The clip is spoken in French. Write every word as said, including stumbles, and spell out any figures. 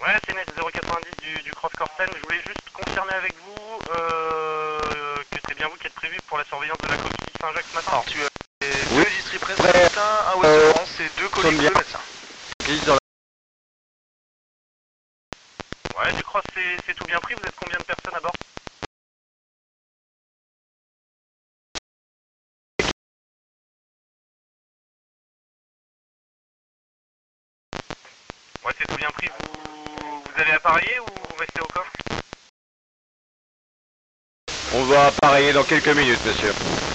Ouais, c'est net, zéro quatre-vingt-dix du, du Cross Corsen. Je voulais juste confirmer avec vous euh, que c'est bien vous qui êtes prévu pour la surveillance de la coquille Saint-Jacques ce matin. Alors tu as Oui. deux districts presse de médecins, un Ouest de France et deux collègues de médecins. Ouais, du Cross c'est tout bien pris, vous êtes combien de personnes à bord? Ouais, c'est tout bien pris, vous, vous allez appareiller ou vous restez au coffre? On va appareiller dans quelques minutes, monsieur.